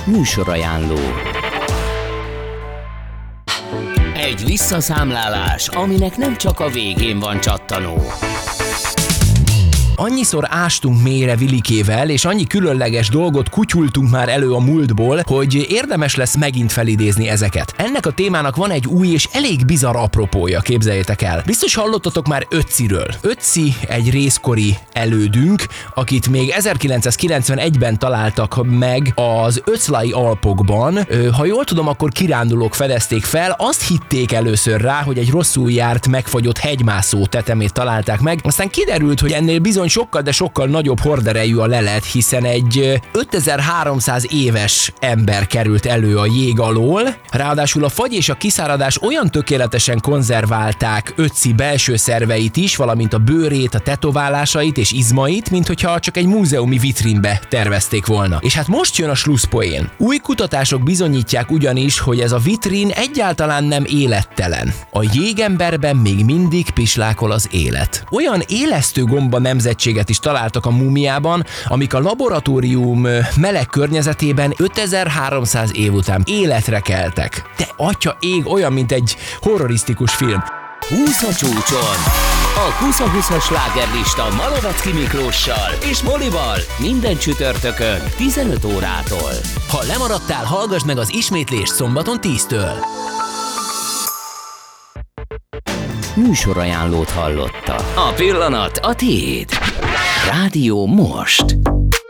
Műsorajánló. Egy visszaszámlálás, aminek nem csak a végén van csattanó. Annyiszor ástunk mélyre Vilikével, és annyi különleges dolgot kutyultunk már elő a múltból, hogy érdemes lesz megint felidézni ezeket. Ennek a témának van egy új és elég bizarr apropója, képzeljétek el. Biztos hallottatok már Ötziről. Ötzi egy részkori elődünk, akit még 1991-ben találtak meg az Ötzlai Alpokban. Ha jól tudom, akkor kirándulók fedezték fel, azt hitték először rá, hogy egy rosszul járt, megfagyott hegymászó tetemét találták meg. Aztán kiderült, hogy ennél bizony sokkal, de sokkal nagyobb horderejű a lelet, hiszen egy 5300 éves ember került elő a jég alól. Ráadásul a fagy és a kiszáradás olyan tökéletesen konzerválták Ötzi belső szerveit is, valamint a bőrét, a tetoválásait és izmait, mint hogyha csak egy múzeumi vitrínbe tervezték volna. És hát most jön a slusszpoén. Új kutatások bizonyítják ugyanis, hogy ez a vitrín egyáltalán nem élettelen. A jégemberben még mindig pislákol az élet. Olyan élesztő gomba nemzetséget is találtak a múmiában, amik a laboratórium meleg környezetében 5300 év után életre keltek. De atya ég, olyan, mint egy horrorisztikus film. 20 a csúcson. A 20-20-as slágerlista Malovecki Miklóssal és Molival minden csütörtökön 15 órától. Ha lemaradtál, hallgass meg az ismétlést szombaton 10-től. Műsorajánlót hallotta. A pillanat a tiéd. Rádió most.